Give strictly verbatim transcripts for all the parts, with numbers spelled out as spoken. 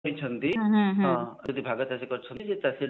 କରିଛନ୍ତି ହୁଁ ହୁଁ ହୁଁ ହଁ ଯଦି ଭାଗ ଚାଷୀ କରିଛନ୍ତି ସେ ଚାଷୀ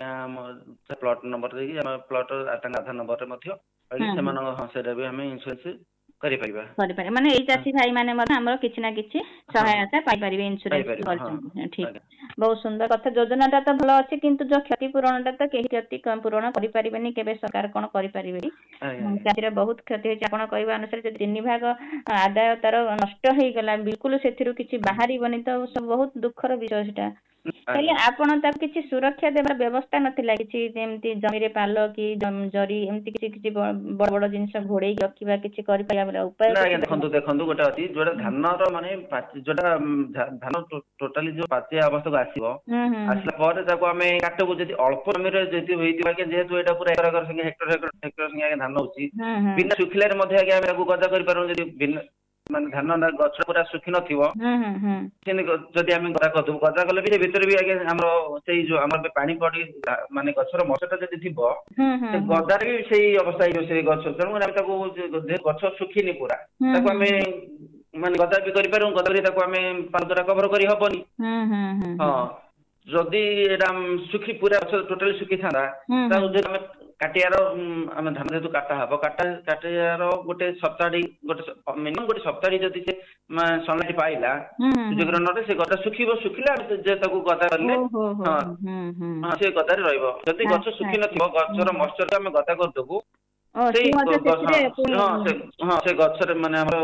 ପ୍ଲଟ ନମ୍ବର ଦେଇକି ଆମ ପ୍ଲଟ ତାଙ୍କ ଆଧାର ନମ୍ବରରେ ମଧ୍ୟ ହୁଁ ହୁଁ ସେମାନଙ୍କ ହଁ ସେଇଟା ବି ଆମେ ଇନ୍ସୁରାନ୍ସ କରିପାରିବା। କରିପାରିବେ ମାନେ ଏଇ ଚାଷୀ ଭାଇ ମାନେ ମଧ୍ୟ ଆମର କିଛି ନା କିଛି ହଁ ସହାୟତା ପାଇପାରିବେ ଇନ୍ସୁରାନ୍ସ ପାଇପାରିବା ହଁ କରିଛନ୍ତି ଠିକ। ଆଜ୍ଞା ବହୁତ ସୁନ୍ଦର କଥା ଯୋଜନା ଟା ତ ଭଲ ଅଛି କିନ୍ତୁ ଯୋଉ କ୍ଷତିପୂରଣ ଟା ତ କେହି କ୍ଷତି ପୂରଣ କରିପାରିବେନି କେବେ ସରକାର କଣ କରିପାରିବେନି ଆଜ୍ଞା ଆଜ୍ଞା ଚାଷୀର ବହୁତ କ୍ଷତି ହେଇଛି ଆପଣ କହିବା ଅନୁସାରେ ଯଦି ତିନି ଭାଗ ଆଦାୟ ତାର ନଷ୍ଟ ହେଇଗଲା ବିଲକୁଲ ସେଥିରୁ କିଛି ବାହାରିବନି ତ ବହୁତ ଦୁଃଖର ବିଷୟ ସେଟା ହେଲେ ଆଜ୍ଞା ଆପଣ ତାକୁ କିଛି ସୁରକ୍ଷା ଦେବାର ବ୍ୟବସ୍ଥା ନଥିଲା କିଛି ଯେମିତି ଜମିରେ ପାଲ କି ଜରି ଏମିତି କିଛି କିଛି ବଡ ବଡ ଜିନିଷ ଘୋଡେଇକି ରଖିବା କିଛି କରିପାରିବା ଉପାୟ ନା କିଛି ଆଜ୍ଞା ଦେଖନ୍ତୁ ଦେଖନ୍ତୁ ଗୋଟେ ଅଛି ଯୋଉଟା ଧାନର ମାନେ ଯୋଉଟା ଧାନ ଟୋଟାଲି ଯୋଉ ପାଚିଆ ଅବସ୍ଥାକୁ ଆସିବ ହୁଁ ହୁଁ ଆସିଲା ପରେ ତାକୁ ଆମେ କାଟକୁ ଯଦି ଅଳ୍ପ ଜମିରେ ଯଦି ହେଇଥିବା ଯେହେତୁ ଏଇଟା ପୁରା ଏକର ଏକର ହେକ୍ଟର ହେକ୍ଟର ଆଜ୍ଞା ଧାନ ହଉଛି ହୁଁ ହୁଁ ବିନା ଶୁଖିଲାରେ ମଧ୍ୟ ଆଜ୍ଞା ଆମେ ତାକୁ ଗଜା କରିପାରୁନୁ ଯଦି ବିନା ମାନେ ଧାନ ଗଛ ପୁରା ଶୁଖି ନଥିବ ହୁଁ ହୁଁ ହୁଁ ସେମିତି ଯଦି ଆମେ ଗଜା କରିଦବୁ ଗଜା କଲେ ବି ସେ ଭିତରେ ବି ଆଜ୍ଞା ଆମର ସେଇ ଯୋଉ ଆମର ପାଣି ପଡି ମାନେ ଗଛର ମଶା ଟା ଯଦି ଥିବ ହୁଁ ହୁଁ ସେ ହୁଁ ଗଦାରେ ବି ସେଇ ଅବସ୍ଥା ହେଇଯିବ ସେଇ ଗଛ ତେଣୁ ଆମେ ତାକୁ ଗଛ ଶୁଖିନି ପୁରା ହୁଁ ତାକୁ ହୁଁ ଆମେ ମାନେ ଗଜା ବି କରିପାରୁ ଗଜା କରି ତାକୁ ଆମେ ପାଲ ଦ୍ୱାରା କଭର କରି ହବନି ହୁଁ ହୁଁ ହୁଁ ହଁ ହୁଁ ଯଦି ଏଇଟା ଶୁଖି ପୁରା ଗଛ ଟୋଟାଲି ଶୁଖିଥାନ୍ତା ହୁଁ ହୁଁ ତାକୁ ଯଦି ଆମେ କାଟିବାର ଆମେ ଧାନ ଯେହେତୁ କାଟା ହବ କାଟା କାଟିବାର ଗୋଟେ ସପ୍ତାହ ଗୋଟେ ମିନିମମ୍ ଗୋଟେ ସପ୍ତାହ ଯଦି ସେ ସନ୍ଲାଇଟ ପାଇଲା ହୁଁ ହୁଁ ହୁଁ ସୂର୍ଯ୍ୟକିରଣରେ ସେ ଗଛ ଶୁଖିବ ଶୁଖିଲା ଯେ ତାକୁ ଗଦା ଓ କଲେ ହୋ ହୋ ହଁ ହୁଁ ହୁଁ ହଁ ସେ ଗଦାରେ ରହିବ ଯଦି ଗଛ ଆଚ୍ଛା ଶୁଖି ଆଚ୍ଛା ନଥିବ ହୁଁ ଗଛର ହୁଁ ମଶ୍ଚରକୁ ଆମେ ଗଦା କରିଦବୁ ଓ ସେଇ ସିଏ ମଧ୍ୟ ହଁ ସେଥିରେ ପୁଣି ହଁ ସେ ହଁ ସେ ଗଛରେ ମାନେ ଆମର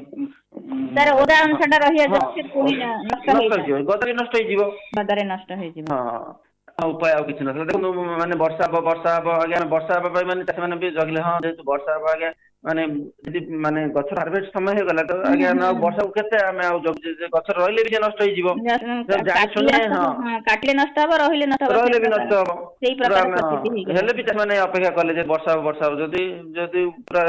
ତାର ଓଦା ଅଂଶ ଟା ରହିବା ହଁ ଦ୍ୱାରା ସେ ପୁଣି ନଷ୍ଟ ହେଇଯିବ ଗଦା ବି ନଷ୍ଟ ହେଇଯିବ ଗଦାରେ ନଷ୍ଟ ହେଇଯିବ ହଁ ଉପାୟ ଆଉ କିଛି ନଥିଲା ଦେଖନ୍ତୁ ମାନେ ବର୍ଷା ହବ ବର୍ଷା ହବ ଆଜ୍ଞା ବର୍ଷା ହବା ପାଇଁ ମାନେ ଚାଷୀ ମାନେ ବି ଜଗିଲେ ହଁ ଯେହେତୁ ବର୍ଷା ହବ ଆଜ୍ଞା ମାନେ ଯଦି ମାନେ ଗଛ ହାରଭେଷ୍ଟ ସମୟ ହେଇଗଲା ତ ହୁଁ ଆଜ୍ଞା ହୁଁ ଆଉ ବର୍ଷାକୁ କେତେ ଆମେ ଆଉ ଜଗୁଛେ ଗଛ ରହିଲେ ବି ସେ ନଷ୍ଟ ହେଇଯିବ ଜାଣି କାଟିଲେ ଶୁଣି ନଷ୍ଟ ହଁ ହବ କାଟିଲେ ନଷ୍ଟ ହବ ରହିଲେ ନଷ୍ଟ ହବ ସେଇ ରହିଲେ ବି ପ୍ରକାର ନଷ୍ଟ ହବ ସେଇ ପୁରା ପ୍ରକାର ଆମେ ହଁ ପରିସ୍ଥିତି ହେଲେ ହେଇଗଲାଣି ବି ସେମାନେ ଅପେକ୍ଷା କଲେ ଯେ ବର୍ଷା ହବ ବର୍ଷା ହବ ଯଦି ଯଦି ପୁରା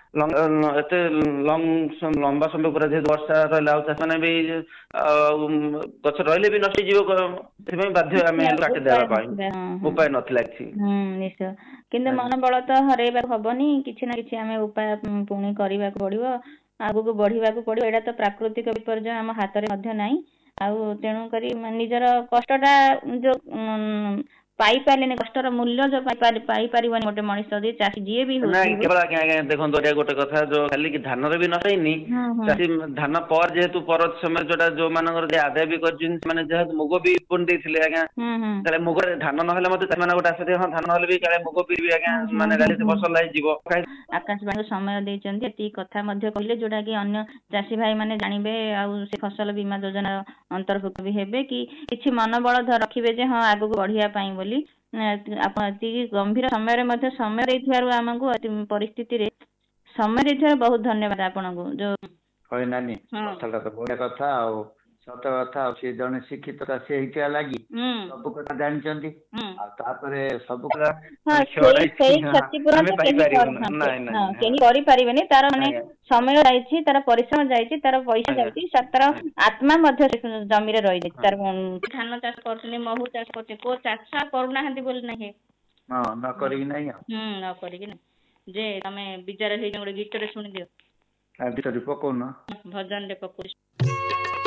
ଏତେ ଲଙ୍ଗ ଲମ୍ବା ସମୟ ପୁରା ଯେହେତୁ ବର୍ଷା ରହିଲା ଆଉ ଚାଷୀମାନେ ବି ଆଉ ଗଛ ରହିଲେ ବି ନଷ୍ଟ ହେଇଯିବ ସେଥିପାଇଁ ବାଧ୍ୟ ଆମେ ହେଲୁ ଉପାୟ କାଟିଦେବା ପାଇଁ ନଥିଲା ହଁ ହଁ ଉପାୟ ନଥିଲା କିଛି ହୁଁ ନିଶ୍ଚୟ କିନ୍ତୁ ଆଜ୍ଞା ମନୋବଳ ତ ହରେଇବାକୁ ହବନି କିଛି ନା କିଛି ଆମେ ଉପାୟ ପୁଣି କରିବାକୁ ପଡିବ ଆଗକୁ ବଢିବାକୁ ପଡିବ ଏଇଟା ତ ପ୍ରାକୃତିକ ବିପର୍ଯ୍ୟୟ ଆମ ହାତରେ ମଧ୍ୟ ନାହିଁ ଆଉ ତେଣୁ କରି ନିଜର କଷ୍ଟ ଟା ଯୋଉ ଉ ପାଇପାରିଲେନି କଷ୍ଟର ମୂଲ୍ୟ ଯୋଉ ପାଇପାରିବନି ଗୋଟେ ମଣିଷ ଯଦି ଚାଷୀ ଯିଏ ବି ହଉ ନାଇଁ କେବଳ ଆଜ୍ଞା ଆଜ୍ଞା ଦେଖନ୍ତୁ ଏଇଟା ଗୋଟେ କଥା ଯୋଉ ଖାଲି କି ଧାନରେ ବି ନଷ୍ଟ ହେଇନି ହୁଁ ହୁଁ ଚାଷୀ ଧାନ ପରେ ଯେହେତୁ ପରବର୍ତ୍ତୀ ସମୟରେ ଯୋଉଟା ଯୋଉମାନଙ୍କର ଯେ ଆଦାୟ ବି କରିଛନ୍ତି ସେମାନେ ଯେହେତୁ ମୁଗ ବି ବୁଣି ଦେଇଥିଲେ ଆଜ୍ଞା ହୁଁ ହୁଁ କାଳେ ମୁଗରେ ଧାନ ନହେଲେ ମଧ୍ୟ ସେମାନେ ଗୋଟେ ଆଶା ଥିବେ ହଁ ଧାନ ନହେଲେ ବି କାଳେ ମୁଗ ବି ଆଜ୍ଞା ହୁଁ ହୁଁ ମାନେ ହୁଁ କାଲି ହୁଁ ଫସଲ ହେଇଯିବ ଆକାଶବାଣୀକୁ ସମୟ ଦେଇଛନ୍ତି ଏତିକି କଥା ମଧ୍ୟ କହିଲେ ଯୋଉଟା କି ଅନ୍ୟ ଚାଷୀ ଭାଇ ମାନେ ଜାଣିବେ ଆଉ ସେ ଫସଲ ବୀମା ଯୋଜନା ଅନ୍ତର୍ଭୁକ୍ତ ବି ହେବେ କି କିଛି ମନୋବଳ ରଖିବେ ଯେ ହଁ ଆଗକୁ ବଢିବା ପାଇଁ ବୋଲି ଆପଣ ଏତିକି ଗମ୍ଭୀର ସମୟରେ ମଧ୍ୟ ସମୟ ଦେଇଥିବାରୁ ଆମକୁ ପରିସ୍ଥିତିରେ ସମୟ ଦେଇଥିବାରୁ ବହୁତ ଧନ୍ୟବାଦ ଆପଣଙ୍କୁ ଯୋଉ ହଇ ନାନୀ ହଁ କଥାଟା ତ ବଢିଆ କଥା ଆଉ ସତ କଥା ଆଉ ସିଏ ଜଣେ ଶିକ୍ଷିତ ଚାଷୀ ହେଇଥିବା ଲାଗି ହୁଁ ସବୁ କଥା ଜାଣିଛନ୍ତି ହୁଁ ଆଉ ତାପରେ ସବୁ କଥା ହଁ ମାନେ ସେଇ କ୍ଷୟଟା ସେଇ ହଁ କ୍ଷତିପୂରଣ ଆମେ ତ କେହି ପାଇପାରିବୁନୁ ହଁ ନାଇଁ ନାଇଁ ହଁ ହଁ କେହି କରିପାରିବେନି ତାର ମାନେ ଆଜ୍ଞା ସମୟ ଯାଇଛି ତାର ପରିଶ୍ରମ ଯାଇଛି ତାର ପଇସା ଆଜ୍ଞା ଯାଇଛି ତାର ଆତ୍ମା ମଧ୍ୟ ସେ ଜମିରେ ରହିଯାଇଛି ହଁ ତାର ଧାନ ଚାଷ କରୁଛନ୍ତି ମହୁ ଚାଷ କରୁଛନ୍ତି କୋଉ ଚାଷ କରୁନାହାନ୍ତି ବୋଲି ନାହିଁ ହଁ ନ କରିକି ନାଇଁ ଆଉ ହୁଁ ନ କରିକି ନା ଯେ ତମେ ବିଚାର ହେଇଛ ଗୋଟେ ଗୀତରେ ଶୁଣିଦିଅ ଆ ଭିତରେ ପକଉନ ଭଜନରେ ପକଉଛି